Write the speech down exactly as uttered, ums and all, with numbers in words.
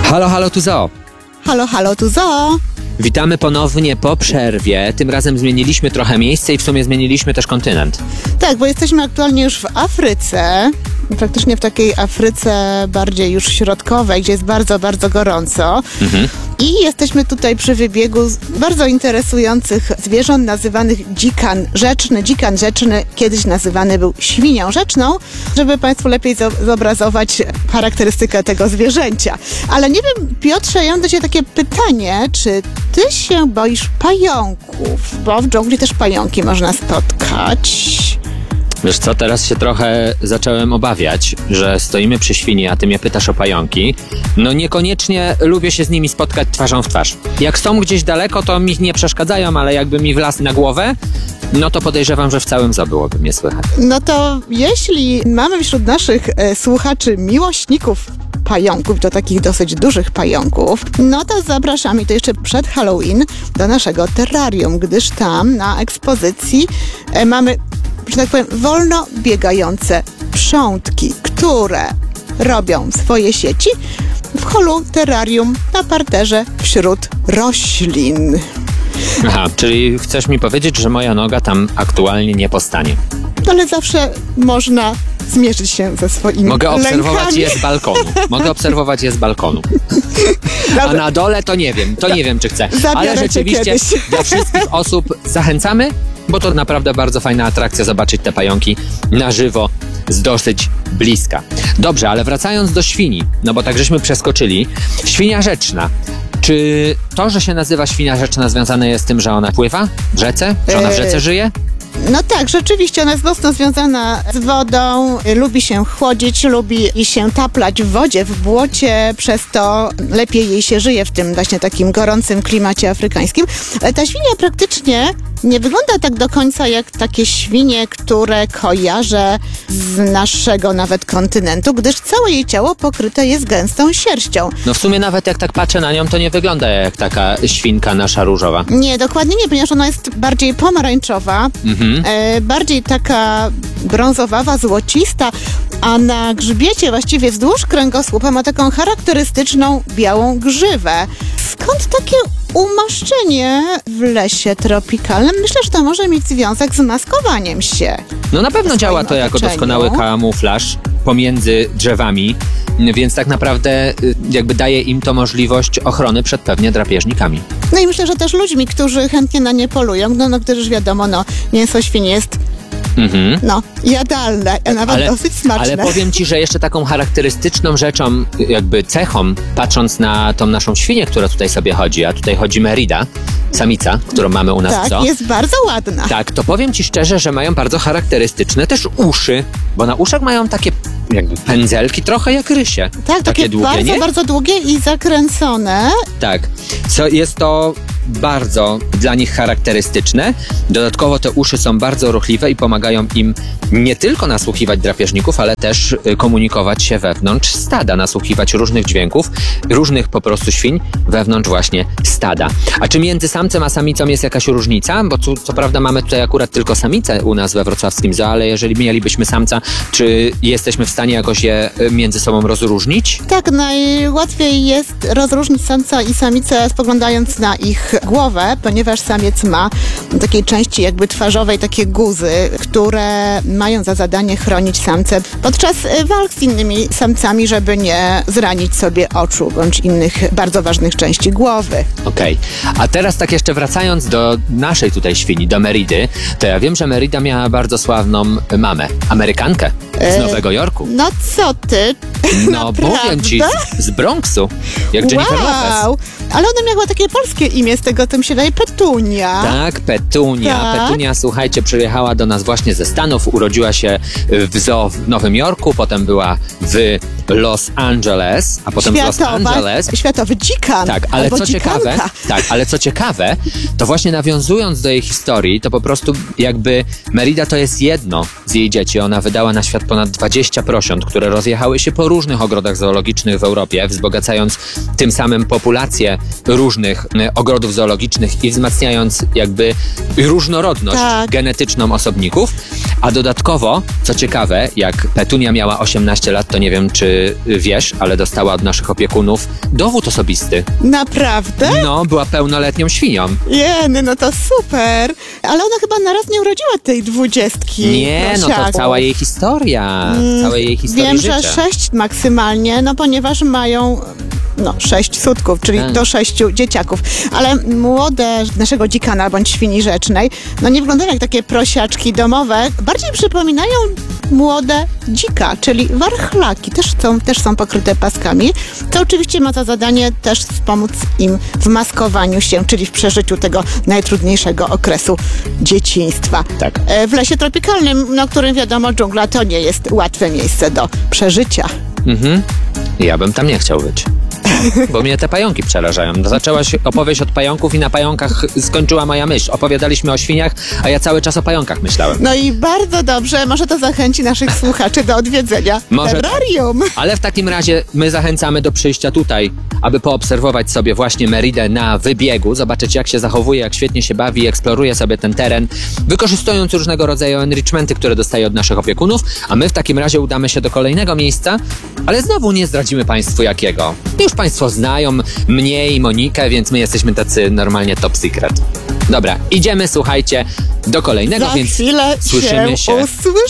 Halo, halo, tu Zo. Halo, halo, tu Zo. Witamy ponownie po przerwie. Tym razem zmieniliśmy trochę miejsce i w sumie zmieniliśmy też kontynent. Tak, bo jesteśmy aktualnie już w Afryce. Praktycznie w takiej Afryce bardziej już środkowej, gdzie jest bardzo, bardzo gorąco. Mhm. I jesteśmy tutaj przy wybiegu bardzo interesujących zwierząt nazywanych dzikan rzeczny. Dzikan rzeczny kiedyś nazywany był świnią rzeczną, żeby Państwu lepiej zobrazować charakterystykę tego zwierzęcia. Ale nie wiem, Piotrze, ja mam do Ciebie takie pytanie, czy Ty się boisz pająków? Bo w dżungli też pająki można spotkać. Wiesz co, teraz się trochę zacząłem obawiać, że stoimy przy świni, a ty mnie pytasz o pająki. No niekoniecznie lubię się z nimi spotkać twarzą w twarz. Jak są gdzieś daleko, to mi nie przeszkadzają, ale jakby mi wlazł na głowę, no to podejrzewam, że w całym zoo byłoby mnie słychać. No to jeśli mamy wśród naszych e, słuchaczy miłośników pająków, do takich dosyć dużych pająków, no to zapraszamy, to jeszcze przed Halloween, do naszego terrarium, gdyż tam na ekspozycji e, mamy, że tak powiem, wolno biegające przątki, które robią swoje sieci w holu terrarium na parterze wśród roślin. Aha, czyli chcesz mi powiedzieć, że moja noga tam aktualnie nie postanie. Ale zawsze można zmierzyć się ze swoimi Mogę obserwować lękami. je z balkonu. Mogę obserwować je z balkonu. A na dole to nie wiem, to nie wiem, czy chcę. Ale rzeczywiście dla wszystkich osób zachęcamy, bo to naprawdę bardzo fajna atrakcja zobaczyć te pająki na żywo z dosyć bliska. Dobrze, ale wracając do świni, no bo tak żeśmy przeskoczyli. Świnia rzeczna. Czy to, że się nazywa świnia rzeczna, związane jest z tym, że ona pływa w rzece? Że ona w rzece żyje? No tak, rzeczywiście, ona jest mocno związana z wodą, lubi się chłodzić, lubi się taplać w wodzie, w błocie, przez to lepiej jej się żyje w tym właśnie takim gorącym klimacie afrykańskim. Ale ta świnia praktycznie nie wygląda tak do końca jak takie świnie, które kojarzę z naszego nawet kontynentu, gdyż całe jej ciało pokryte jest gęstą sierścią. No w sumie nawet jak tak patrzę na nią, to nie wygląda jak taka świnka nasza różowa. Nie, dokładnie nie, ponieważ ona jest bardziej pomarańczowa, mhm. e, bardziej taka brązowawa, złocista, a na grzbiecie, właściwie wzdłuż kręgosłupa, ma taką charakterystyczną białą grzywę. Skąd takie umaszczenie w lesie tropikalnym? Myślę, że to może mieć związek z maskowaniem się. No na pewno działa to jako doskonały kamuflaż pomiędzy drzewami, więc tak naprawdę jakby daje im to możliwość ochrony przed pewnie drapieżnikami. No i myślę, że też ludźmi, którzy chętnie na nie polują, no, no gdyż wiadomo, no mięso świni jest Mhm. no, jadalne, a nawet ale, dosyć smaczne. Ale powiem ci, że jeszcze taką charakterystyczną rzeczą, jakby cechą, patrząc na tą naszą świnię, która tutaj sobie chodzi, a tutaj chodzi Merida, samica, którą mamy u nas tak, w zoo. Tak, jest bardzo ładna. Tak, to powiem ci szczerze, że mają bardzo charakterystyczne też uszy, bo na uszach mają takie jakby pędzelki, trochę jak rysie. Tak, takie, takie długie, bardzo, nie? bardzo długie i zakręcone. Tak, co jest to bardzo dla nich charakterystyczne. Dodatkowo te uszy są bardzo ruchliwe i pomagają im nie tylko nasłuchiwać drapieżników, ale też komunikować się wewnątrz stada, nasłuchiwać różnych dźwięków, różnych po prostu świń wewnątrz właśnie stada. A czy między samcem a samicą jest jakaś różnica? Bo tu, co prawda mamy tutaj akurat tylko samicę u nas we wrocławskim zoo, ale jeżeli mielibyśmy samca, czy jesteśmy w stanie jakoś je między sobą rozróżnić? Tak, najłatwiej jest rozróżnić samca i samicę spoglądając na ich głowę, ponieważ samiec ma w takiej części jakby twarzowej takie guzy, które mają za zadanie chronić samce podczas walk z innymi samcami, żeby nie zranić sobie oczu bądź innych bardzo ważnych części głowy. Okej, okay. A teraz tak jeszcze wracając do naszej tutaj świni, do Meridy, to ja wiem, że Merida miała bardzo sławną mamę, Amerykankę z e, Nowego Jorku. No co ty? No powiem ci, z, z Bronxu, jak Jennifer wow. Lopez. Ale ona miała takie polskie imię, z tego to mi się daje Petunia. Tak, Petunia. Tak. Petunia, słuchajcie, przyjechała do nas właśnie ze Stanów, urodziła się w zoo w Nowym Jorku, potem była w Los Angeles, a potem Światowa, z Los Angeles. Światowy dzikan. Tak, ale co dzikanka. ciekawe, tak, ale co ciekawe, to właśnie nawiązując do jej historii, to po prostu jakby Merida to jest jedno z jej dzieci. Ona wydała na świat ponad dwadzieścia prosiąt, które rozjechały się po różnych ogrodach zoologicznych w Europie, wzbogacając tym samym populację różnych e, ogrodów zoologicznych i wzmacniając jakby różnorodność Tak. genetyczną osobników, a dodatkowo, co ciekawe, jak Petunia miała osiemnaście lat, to nie wiem, czy wiesz, ale dostała od naszych opiekunów dowód osobisty. Naprawdę? No, była pełnoletnią świnią. Jeny, no to super. Ale ona chyba naraz nie urodziła tej dwudziestki. Nie, no to prosiaków. cała jej historia. Całej jej historii Wiem, życzę. że sześć maksymalnie, no ponieważ mają no, sześć sutków, czyli Tak. do sześciu dzieciaków. Ale młode naszego dzikana bądź świni rzecznej, no nie wyglądają jak takie prosiaczki domowe, bardziej przypominają młode dzika, czyli warchlaki. Też są, też są pokryte paskami. To oczywiście ma za zadanie też wspomóc im w maskowaniu się, czyli w przeżyciu tego najtrudniejszego okresu dzieciństwa. Tak. E, W lesie tropikalnym, no którym wiadomo, dżungla to nie jest łatwe miejsce do przeżycia. Mhm. Ja bym tam nie chciał być. Bo mnie te pająki przerażają. No, zaczęłaś opowieść od pająków i na pająkach skończyła moja myśl. Opowiadaliśmy o świniach, a ja cały czas o pająkach myślałem. No i bardzo dobrze, może to zachęci naszych słuchaczy do odwiedzenia Może tak. terrarium. Ale w takim razie my zachęcamy do przyjścia tutaj, aby poobserwować sobie właśnie Meridę na wybiegu, zobaczyć jak się zachowuje, jak świetnie się bawi, eksploruje sobie ten teren, wykorzystując różnego rodzaju enrichmenty, które dostaje od naszych opiekunów, a my w takim razie udamy się do kolejnego miejsca, ale znowu nie zdradzimy Państwu jakiego. Już Państwo znają mnie i Monikę, więc my jesteśmy tacy normalnie top secret. Dobra, idziemy, słuchajcie, do kolejnego, Za więc chwilę słyszymy się. usłyszymy.